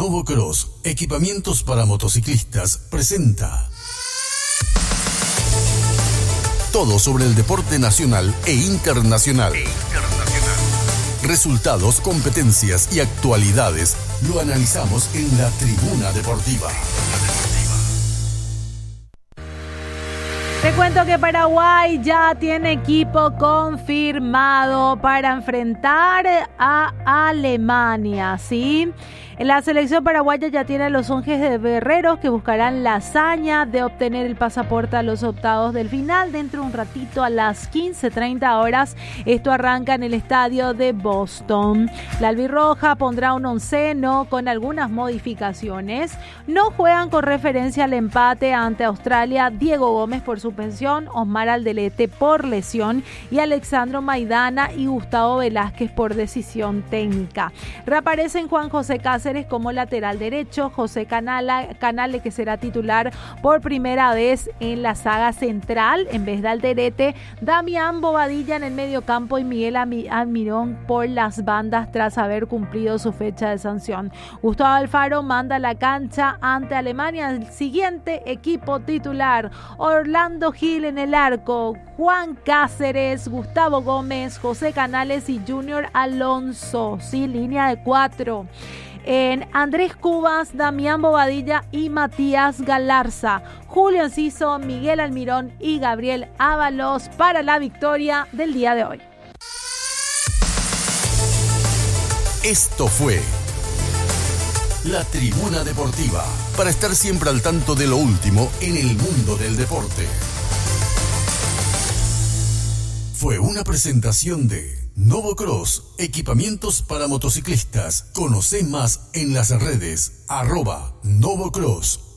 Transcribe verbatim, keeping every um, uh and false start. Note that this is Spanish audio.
Novocross, equipamientos para motociclistas, presenta todo sobre el deporte nacional e internacional. E internacional. Resultados, competencias y actualidades lo analizamos en la Tribuna Deportiva. Te cuento que Paraguay ya tiene equipo confirmado para enfrentar a Alemania, ¿sí? La selección paraguaya ya tiene a los once de guerreros que buscarán la hazaña de obtener el pasaporte a los octavos del final dentro de un ratito a las quince treinta horas. Esto arranca en el estadio de Boston. La albirroja pondrá un onceno con algunas modificaciones. No juegan con referencia al empate ante Australia Diego Gómez por suspensión, Osmar Aldelete por lesión y Alexandro Maidana y Gustavo Velázquez por decisión técnica. Reaparecen Juan José Cáceres como lateral derecho, José Canala, Canale, que será titular por primera vez en la saga central en vez de Alderete, Damián Bobadilla en el medio campo y Miguel Almirón por las bandas tras haber cumplido su fecha de sanción. Gustavo Alfaro manda la cancha ante Alemania. El siguiente equipo titular: Orlando Gil en el arco, Juan Cáceres, Gustavo Gómez, José Canales y Junior Alonso, sí, línea de cuatro. En Andrés Cubas, Damián Bobadilla y Matías Galarza, Julio Enciso, Miguel Almirón y Gabriel Ábalos para la victoria del día de hoy. Esto fue la Tribuna Deportiva, para estar siempre al tanto de lo último en el mundo del deporte. Fue una presentación de Novocross, equipamientos para motociclistas. Conoce más en las redes arroba Novocross.